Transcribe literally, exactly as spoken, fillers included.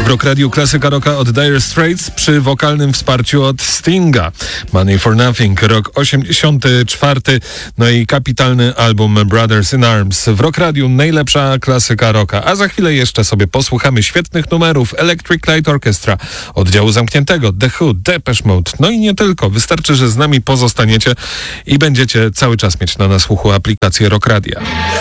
W Rock Radiu klasyka rocka od Dire Straits przy wokalnym wsparciu od Stinga. Money for Nothing, rok osiemdziesiąty czwarty, no i kapitalny album Brothers in Arms. W Rock Radiu najlepsza klasyka rocka, a za chwilę jeszcze sobie posłuchamy świetnych numerów Electric Light Orchestra, oddziału zamkniętego, The Who, Depeche Mode, no i nie tylko. Wystarczy, że z nami pozostaniecie i będziecie cały czas mieć na nasłuchu aplikację Rock Radia.